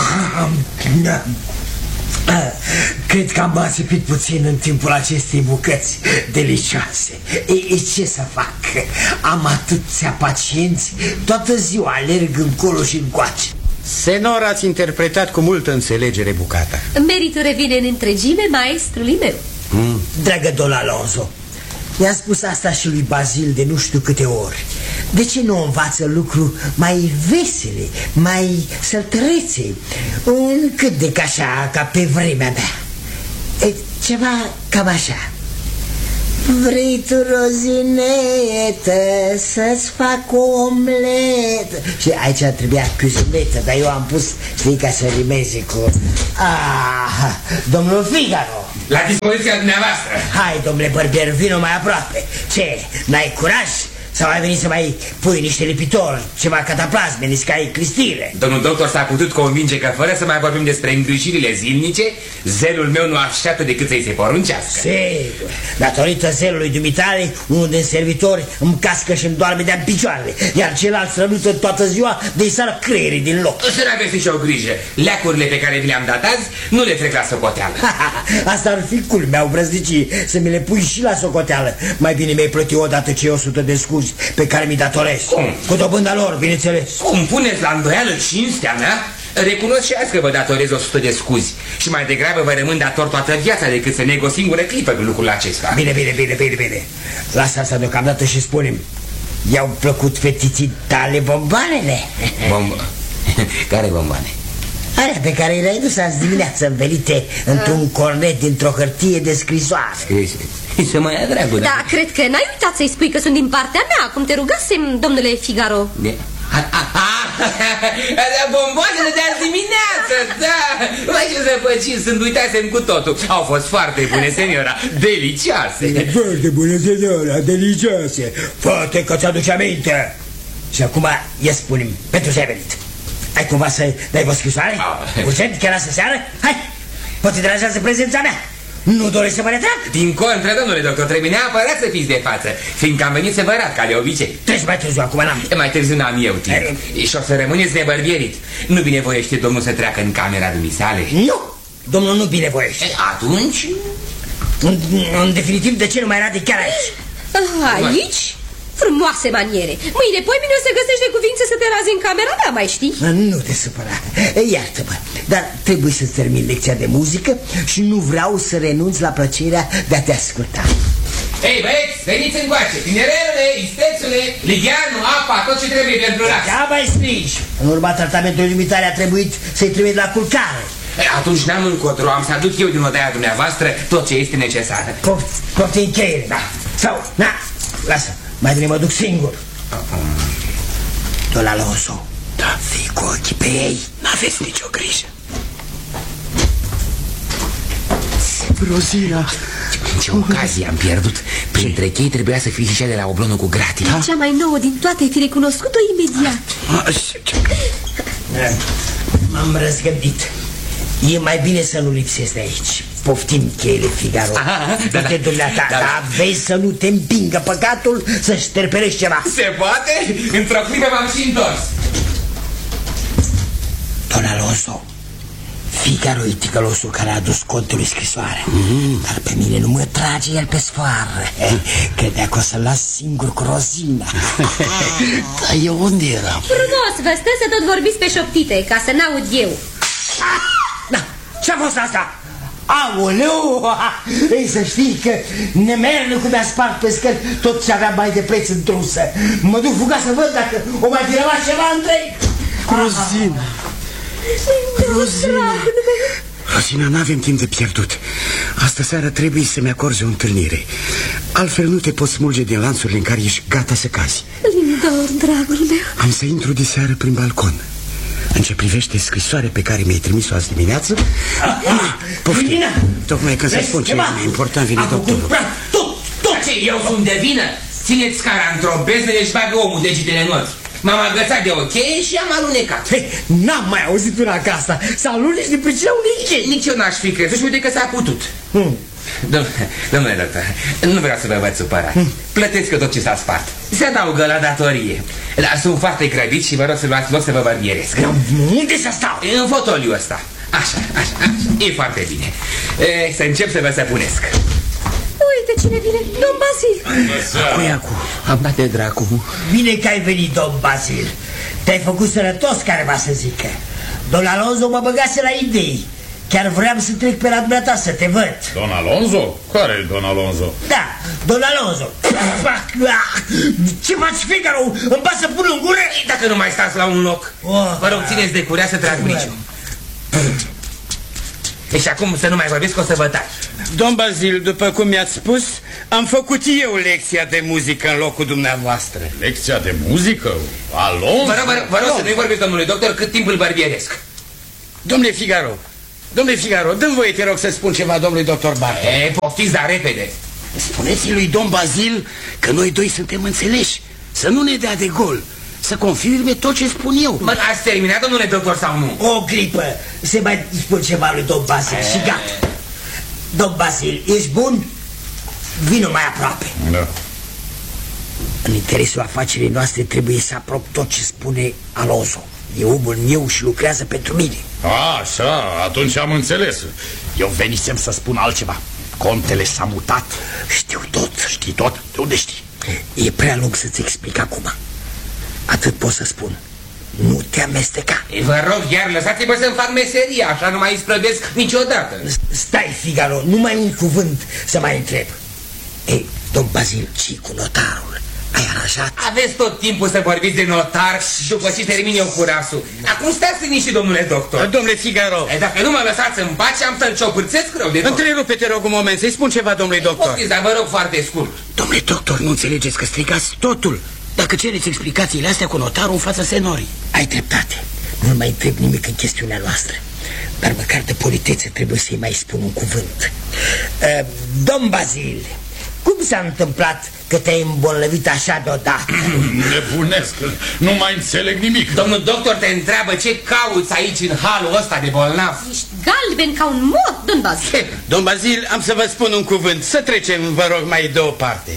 Cred că am ațipit puțin în timpul acestei bucăți delicioase. Ce să fac? Am atâția pacienți, toată ziua alerg încolo și încoace. Senor, ați interpretat cu multă înțelegere bucata. Meritul revine în întregime maestrului meu. Dragă Don Alonso, i-am spus asta și lui Bazil de nu știu câte ori. De ce nu învață lucruri mai vesele, mai săltărețe, cât de ca așa, ca pe vremea mea? Ceva cam așa. Vrei tu, Rozinetă, să-ți fac o omletă? Și aici trebuia cuzinetă, dar eu am pus, știi, ca să rimeze cu... domnul Figaro. La dispoziția dumneavoastră. Hai, domnule barbier, vino mai aproape. Ce, n-ai curaj? Sau ai venit să mai pui niște lipitori, ceva cataplasme, niscai cristile? Domnul doctor s-a putut convinge că fără să mai vorbim despre îngrijirile zilnice, zelul meu nu așteaptă decât să-i se poruncească. Sigur, datorită zelului dumitale, unul din servitori îmi cască și îmi doarme de-a picioarele, iar celălalt strănută toată ziua de-i sar creierii din loc. Să n-aveți nicio grijă, leacurile pe care vi le-am dat azi nu le trec la socoteală. Asta ar fi culmea, obrăznicii, să mi le pui și la socoteală. Mai bine mi-ai plătit odată cei 100 de scuzi pe care mi datorezi. Cum? Cu dobânda lor, bineînțeles. Cum puneți la îndoială cinstea mea? Recunosc și azi că vă datorez 100 de scuzi și mai degrabă vă rămân dator toată viața decât să neg o singură clipă cu lucrul acesta. Bine. Lasă asta deocamdată și spune-mi, i-au plăcut fetiții tale bomboanele? Care bomboane? Alea pe care le-ai dus azi dimineață învelite într-un cornet dintr-o hârtie de scrisoare. Se mai ia dragul. Da, cred că n-ai uitat să-i spui că sunt din partea mea, cum te rugasem, domnule Figaro. Bomboanele de azi dimineață, da. Mai ce să făciți, sunt uitasem cu totul. Au fost foarte bune, seniora, delicioase. Foarte bune, seniora, delicioase. Foarte că ți-aduce aminte. Și acum, ia spune-mi, pentru ce ai venit? Ai cumva să dai o scrisoare? Urgent, chiar astă seară? Hai, poate deranjează prezența mea. Nu doresc să mă retrag? Din contră, domnule doctor, trebuie neapărat să fiți de față, fiindcă am venit să vă arăt, ca de obicei. Treci mai târziu, acum n-am. Mai târziu n-am eu timp. Și o să rămâneți nebărbierit. Nu binevoiește domnul să treacă în camera dumisale? Nu, domnul nu binevoiește. Atunci? În definitiv, de ce nu mai arate chiar aici? Aici? Frumoase maniere. Mâine, poimine o să găsești de cuvință să te razi în camera mea, mai știi? Nu te supăra, iartă-mă, dar trebuie să termin lecția de muzică și nu vreau să renunț la plăcerea de a te asculta. Ei, băieți, veniți încoace, tinerelule, istețule, ligheanul, apa, tot ce trebuie pentru las. Da, mai strigi. În urma tratamentului dumitare a trebuit să-i trimit la culcare. Atunci n-am încotro, am să aduc eu din odaia dumneavoastră tot ce este necesar. Poftim cheile, da. Sau, na, lasă. Mai bine mă duc singur. Don Alonso, da, fii cu ochii pe ei. N-aveți nicio grijă. Rozina, ce ocazie am pierdut. Printre chei trebuia să fie și cea de la oblonul cu gratii. Cea mai nouă din toate, ai fi recunoscut-o imediat. M-am răzgândit. E mai bine să nu lipsesc de aici. Poftim cheile, Figaro. Uite, dumneata, dar vezi să nu te împingă păcatul să șterperești ceva. Se poate? Într-o clipă m-am și întors. Don Alonso, Figaro e ticălosul care a adus contului scrisoare. Dar pe mine nu mă trage el pe sfoară. Credea că o să las singur cu Rozina. Dar eu unde eram? Frumos, vă stă să tot vorbiți pe șoptite, ca să n-aud eu. Da, ce-a fost asta? Aoleu! Ei, să știi că nemernicul mi-a spart pe scări tot ce avea mai de preț în trusă. Mă duc fuga să văd dacă o mai fi rămas ceva între ei. Rozina! Rozina! Rozina, n-avem timp de pierdut. Astă seară trebuie să-mi acorzi o întâlnire. Altfel nu te poți smulge din lanțurile în care ești gata să cazi. Lindor, dragul meu. Am să intru de seară prin balcon. În ce privește scrisoarea pe care mi-ai trimis-o azi dimineață, poftim. Tocmai când să spun ce e important, vine doctorul. Ce, eu sunt de vină? Țineți scara într-o beznă și bagă omul degetele în ochi. M-am agățat de o cheie și am alunecat. N-am mai auzit una ca asta. Să aluneci din pricina unei chei. Nici eu n-aș fi crezut și uite că s-a putut. Domnule doctor, nu vreau să vă văd supărat. Plătesc eu tot ce s-a spart. Se adaugă la datorie. Dar sunt foarte grăbit și vă rog să luați loc să vă barbieresc. Unde să stau? În fotoliul ăsta. Așa. E foarte bine. Să încep să vă săpunesc. Uite cine vine, domn Bazil. Acu. Am dat de dracu. Bine că ai venit, domn Bazil. Te-ai făcut sănătos, care va să zică. Don Alonso mă băgase la idei. Chiar vreau să trec pe la dumneata să te văd. Don Alonso? Care e Don Alonso? Da, Don Alonso. Ce faci, Figaro? Îmi pasă pun în gură? Dacă nu mai stați la un loc, vă rog, țineți de curea să trag briciu. Și acum să nu mai vorbesc, că o să vă tai. Domn Bazil, după cum mi-ați spus, am făcut eu lecția de muzică în locul dumneavoastră. Lecția de muzică? Alonso? Vă rog să nu-i vorbiți domnului doctor cât timp îl barbieresc. Domnule Figaro, dă-mi voie, te rog, să spun ceva domnului doctor Bartolo. Poftiți, dar repede. Spuneți-i lui domn Bazil că noi doi suntem înțeleși, să nu ne dea de gol, să confirme tot ce spun eu. Mă, ați terminat, domnule doctor, sau nu? O clipă, se mai spun ceva lui domn Bazil și gata. Domn Bazil, ești bun? Vino mai aproape. Da. În interesul afacerii noastre trebuie să aprob tot ce spune Alonso. E omul meu și lucrează pentru mine. Așa, atunci am înțeles. Eu venisem să spun altceva. Contele s-a mutat. Știu tot. Știi tot? De unde știi? E prea lung să-ți explic acum. Atât pot să spun. Nu te amesteca. Vă rog, iar lăsați-mă să-mi fac meseria, așa nu mai isprăvesc niciodată. Stai, Figaro, numai un cuvânt să mai întreb. Ei, domn Bazil, ce cu notarul? Ai aranjat? Aveți tot timpul să vorbiți de notar după ce termin eu curasul. Acum stați liniștit, domnule doctor. Domnule Figaro, Dacă nu mă lăsați în pace, am să-l ciopârțesc rău de tot. întrerupe-te, rog, un moment, să-i spun ceva domnului doctor. Poftiți, dar vă rog foarte scurt. Domnule doctor, nu înțelegeți că strigați totul dacă cereți explicațiile astea cu notarul în fața senorii. Ai dreptate. Nu mai întreb nimic în chestiunea noastră. Dar măcar de politețe trebuie să-i mai spun un cuvânt. Domn Bazil, cum s-a întâmplat că te-ai îmbolnăvit așa deodată? Nebunesc, nu mai înțeleg nimic. Domnul doctor te întreabă ce cauți aici în halul ăsta de bolnav. Ești galben ca un mort, domn Bazil. Domn Bazil, am să vă spun un cuvânt. Să trecem, vă rog, mai deoparte.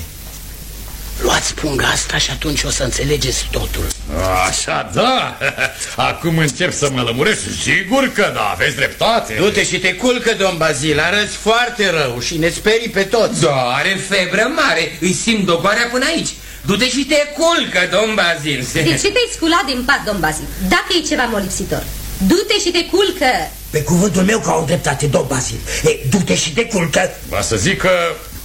Luați punga asta și atunci o să înțelegeți totul. Așa, da. Acum încep să mă lămuresc. Sigur că da, aveți dreptate. Du-te și te culcă, domn Bazil, arăți foarte rău și ne sperii pe toți. Da, are febră mare, îi simt dogoarea până aici. Du-te și te culcă, domn Bazil. De ce te-ai sculat din pat, domn Bazil? Dacă e ceva molipsitor, du-te și te culcă. Pe cuvântul meu că au dreptate, domn Bazil. Du-te și te culcă. Va să zic că...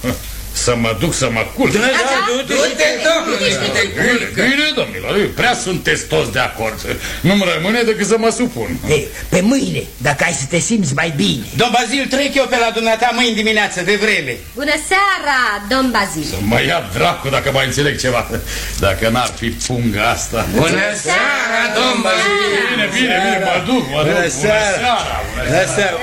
să mă duc să mă culc. Da, du-te, domnule, și te culcă. Bine, domnilor, prea sunteți toți de acord. Nu-mi rămâne decât să mă supun. Pe mâine, dacă ai să te simți mai bine. Domn Bazil, trec eu pe la dumneata mâini dimineață, de vreme. Bună seara, domn Bazil. Să mă ia dracu dacă mai înțeleg ceva. Dacă n-ar fi punga asta. Bună seara, domn Bazil. Bine, mă duc. Bună seara. Bună seara.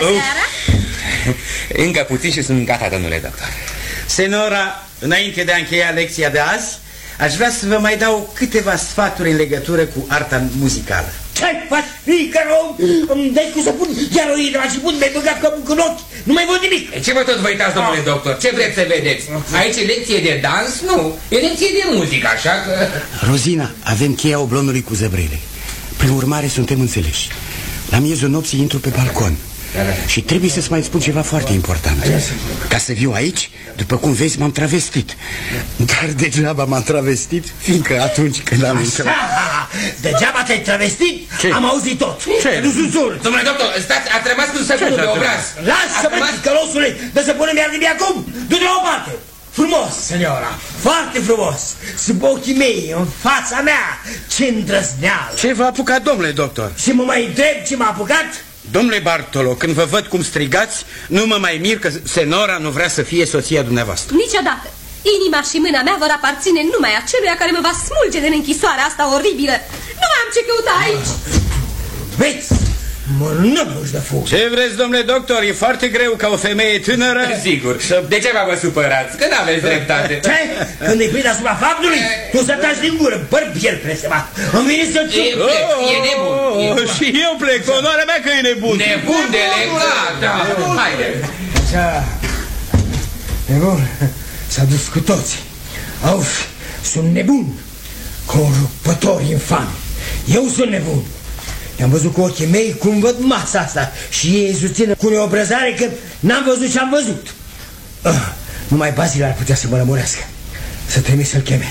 Încă puțin și sunt gata, domnule doctor. Senora, înainte de a încheia lecția de azi, aș vrea să vă mai dau câteva sfaturi în legătură cu arta muzicală. Ce-ai faci, Figaro? Îmi dai cu să pun chiar o idee la început, mi-ai băgat capul în ochi. Nu mai văd nimic. Ce vă tot vă uitați, domnule doctor? Ce vreți să vedeți? Aici e lecție de dans? Nu, e lecție de muzică, așa că... Rozina, avem cheia oblonului cu zăbrele. Prin urmare, suntem înțeleși. La miezul nopții intru pe balcon. Și trebuie să-ți mai spun ceva foarte important. Ca să viu aici, după cum vezi, m-am travestit. Dar degeaba m-am travestit, fiindcă atunci când am intrat... Degeaba te-ai travestit? Ce? Am auzit tot. Ce? Nu susur. Domnule doctor, stați, ați rămas cu săpunul de obraz. Lasă-mă, călosule, de să punem iar de acum. Du-te la o parte. Frumos, seniora, foarte frumos. Sub ochii mei, în fața mea. Ce îndrăzneală. Ce v-a apucat, domnule doctor? Și mă mai întreb ce m-a apucat? Domnule Bartolo, când vă văd cum strigați, nu mă mai mir că Senora nu vrea să fie soția dumneavoastră. Niciodată. Inima și mâna mea vor aparține numai aceluia care mă va smulge din închisoarea asta oribilă. Nu mai am ce căuta aici. Veți, mă năbuși de foc. Ce vreți, domnule doctor? E foarte greu ca o femeie tânără. Sigur, de ce vă supărați? Că n-aveți dreptate. Ce? Când îi prind asupra faptului, tu să taci din gură, bărbier blestemat. Îmi vine să ți... E nebun. Și eu plec, onoarea mea că e nebun. Nebun de legat, da. Haide. Nebun, s-a dus cu toții. Auzi, sunt nebun, corupători infami. Eu sunt nebun. I-am văzut cu ochii mei cum văd masa asta și ei susțin cu neobrăzare că n-am văzut ce am văzut. Numai Bazil ar putea să mă lămurească. Să trimis să-l cheme.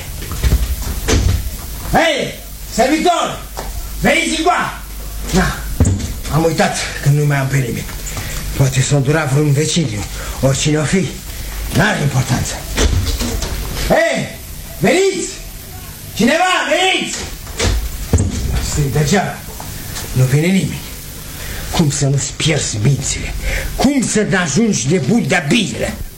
Hei, servitor! Veniți încoa! Na, am uitat că nu mai am pe nimeni. Poate s-a îndurat vreun veciniu. Oricine o fi, n-are importanță. Hei, veniți! Cineva, veniți! Strig degeaba. Nu vine nimeni. Cum să nu-ți pierzi mințile? Cum să n-ajungi de bun de-a binele?